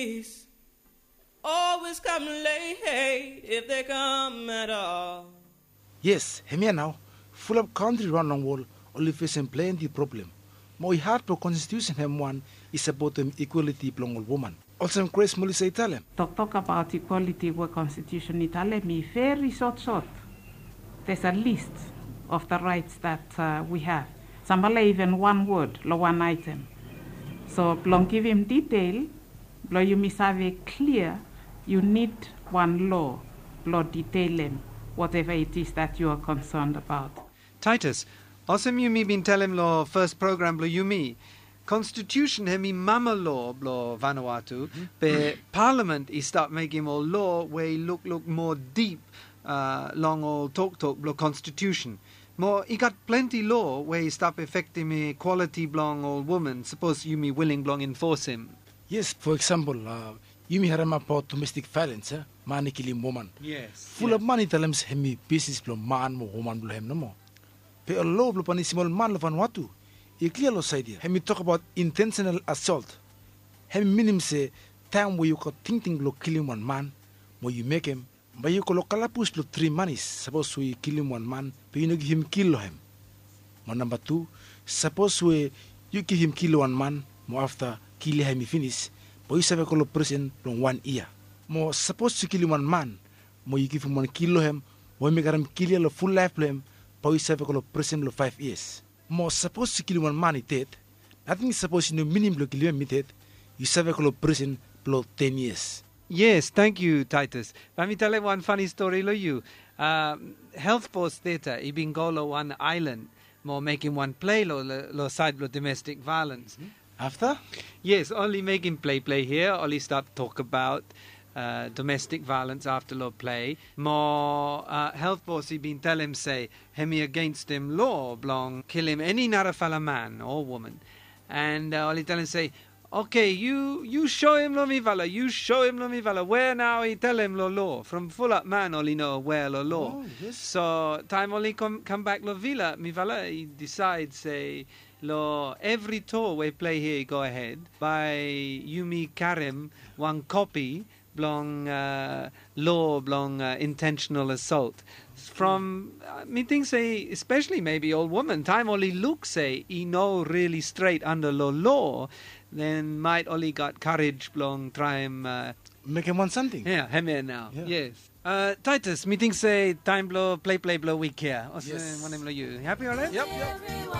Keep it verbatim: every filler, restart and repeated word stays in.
Always come late if they come at all. Yes, hemia now. Full of country run on wall, only facing plenty problem. More hard pro constitution hem one is about them equality belong all woman. Also Chris Mully say tell him. Talk talk about equality with constitution Italy me very short short. There's a list of the rights that uh, we have. Sambala even one word, lo one item. So long give him detail, lo you must have it clear. You need one law, law detail him, whatever it is that you are concerned about. Titus, awesome you me been tell him lo first program lo you me. Constitution hemi mama law blo Vanuatu, mm-hmm. But Parliament is start making more law where he look look more deep, uh, long old talk talk blo Constitution. More he got plenty law where he start affecting me quality blong old woman. Suppose you me willing blong enforce him. Yes, for example, uh, you me harem about domestic violence, eh? Money killing woman. Yes. Full yes. of money tell him hemi business blo man mo woman blo hem no more. Pe a law blo pani small man lo Vanuatu. I clear lo side here. Hemi talk about intentional assault. Hemi minim say time where you got thinking lo killing one man, where you make him, but you call kalapus lo three manis. Suppose we kill him one man, but you no give him kill him. Mo number two, suppose we you give him kill one man, more after kill him finish, but you save call prison from one year. More suppose you kill one man, more you give him one kill him, when make him kill him full life him, but you save call prison lo five years. More supposed to kill one man it dead. Nothing is supposed to know minimum kill him dead. You serve a prison below ten years. Yes, thank you, Titus. Let me tell you one funny story lo you. Uh, health post theta, he been go lo one island, more making one play lo lo side lo domestic violence. Mm-hmm. After? Yes, only making play play here, only start talk about Uh, domestic violence after law play. More uh, health boss he been tell him say hemi against him law blong kill him any narafala man or woman. And uh, all he tell him say, okay, you you show him lo mi vala, you show him lo mi vala. Where now he tell him lo law. From full up man only know where lo law. Oh, yes. So time only come come back lo villa mi vala he decides say lo every tour we play here go ahead by Yumi Karim one copy blong uh, law blong uh, intentional assault from uh, me think say especially maybe old woman time only look say he know really straight under law law then might only got courage blong try him uh, make him want something. Yeah, him here now. Yeah. Yes. Uh, Titus, me think say time blow play play blow week here. Yes. One him blow you. Happy alright? Yep, yep.